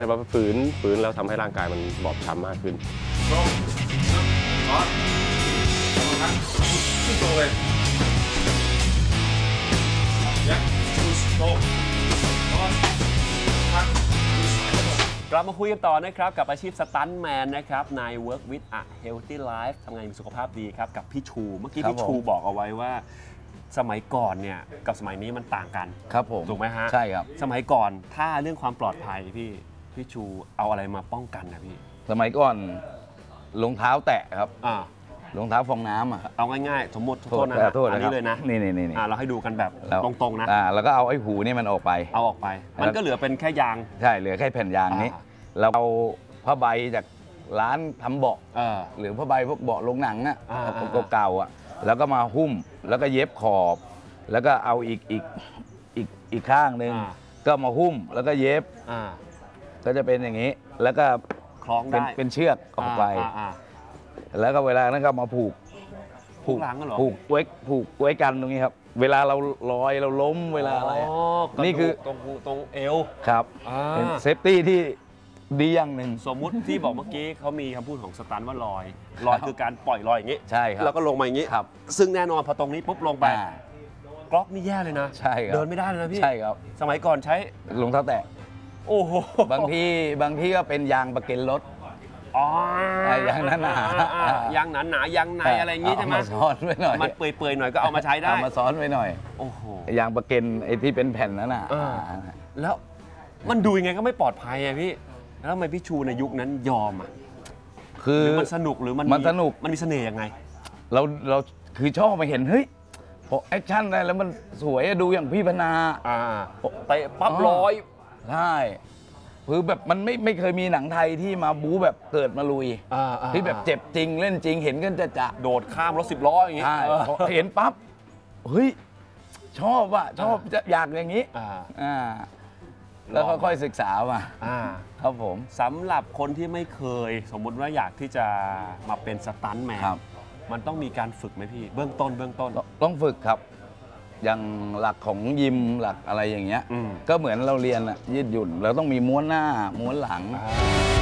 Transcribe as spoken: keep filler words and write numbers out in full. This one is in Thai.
แต่ว่าฝืนฝืนแล้วทำให้ร่างกายมันบอบช้ำมากขึ้นตรงซ้อนตรงขึ้นตรงเลยยักตรงซ้อนพักกลับมาคุยกันต่อนะครับกับอาชีพสตันท์แมนนะครับใน Work with a Healthy Life ทำงานมีสุขภาพดีครับกับพี่ชูเมื่อกี้พี่ชูบอกเอาไว้ว่าสมัยก่อนเนี่ยกับสมัยนี้มันต่างกันครับผมถูกไหมฮะใช่ครับสมัยก่อนถ้าเรื่องความปลอดภัยพี่พี่ชูเอาอะไรมาป้องกันนะพี่สมัยก่อนรองเท้าแตะครับอ่ารองเท้าฟองน้ำอ่ะเอาง่ายๆสมมติโทษนะอันนี้เลยนะนี่นี่นี่เราให้ดูกันแบบตรงๆนะอ่าแล้วก็เอาไอ้หูนี่มันออกไปเอาออกไปมันก็เหลือเป็นแค่ยางใช่เหลือแค่แผ่นยางนี้เราเอาผ้าใบจากร้านทำเบาะหรือผ้าใบพวกเบาะโรงหนังอ่ะเก่าๆอ่ะแล้วก็มาหุ้มแล้วก็เย็บขอบแล้วก็เอาอีกอีกอีกอีกข้างหนึ่งก็มาหุ้มแล้วก็เย็บก็จะเป็นอย่างนี้แล้วก็คล้องได้เป็นเชือกออกไปแล้วก็เวลานั้นก็มาผูกผูกหลังกันหรอผูกไว้ผูกไว้กันตรงนี้ครับเวลาเราลอยเราล้มเวลาอะไรนี่คือตรงตรงเอวครับเป็นเซฟตี้ที่ดีอย่างหนึ่งสมมุติที่บอกเมื่อกี้เขามีคำพูดของสตันว่าลอยลอยคือการปล่อยลอยอย่างนี้ใช่ครับแล้วก็ลงมาอย่างนี้ครับซึ่งแน่นอนพอตรงนี้ปุ๊บลงไปกล็อกนี่แย่เลยนะใช่ครับเดินไม่ได้เลยนะพี่ใช่ครับสมัยก่อนใช้รองเท้าแตะโอ้โหบางที่บางที่ก็เป็นยางประเก็นรถอ๋อยางนั้นหนายางหนาหนายางในอะไรอย่างนี้ใช่ไหมมาซ้อนไว้หน่อยมันเปื่อยๆหน่อยก็เอามาใช้ได้มาซ้อนไว้หน่อยโอ้โหยางประเก็นไอ้ที่เป็นแผ่นนั้นน่ะแล้วมันดูยังไงก็ไม่ปลอดภัยอะพี่แล้วทำไมพี่ชูในยุคนั้นยอมอ่ะคือมันสนุกหรือมันมันสนุกมันมีเสน่ห์ยังไงเราเราคือชอบมาเห็นเฮ้ยพอแอคชั่นอะไรแล้วมันสวยดูอย่างพี่พนาอ่าเตะปั๊บร้อยใช่คือแบบมันไม่ไม่เคยมีหนังไทยที่มาบู๊แบบเกิดมาลุยที่แบบเจ็บจริงเล่นจริงเห็นกันจะจะโดดข้ามรถสิบล้ออย่างงี้ใช่เห็นปั๊บเฮ้ยชอบอ่ะชอบจะอยากอย่างนี้อ่าแล้วค่อยๆศึกษามาครับผมสำหรับคนที่ไม่เคยสมมุติว่าอยากที่จะมาเป็นสตันท์แมนมันต้องมีการฝึกไหมพี่เบื้องต้นเบื้องต้นต้องฝึกครับอย่างหลักของยิมหลักอะไรอย่างเงี้ยก็เหมือนเราเรียนอะยืดหยุ่นเราต้องมีม้วนหน้าม้วนหลัง